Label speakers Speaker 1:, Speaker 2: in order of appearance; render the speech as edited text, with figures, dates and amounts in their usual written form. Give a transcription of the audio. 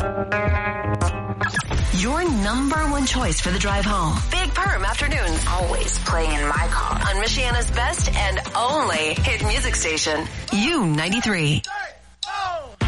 Speaker 1: Your number one choice for the drive home. Big Perm Afternoons.
Speaker 2: Always playing in my car.
Speaker 1: On Michiana's best and only hit music station. U93.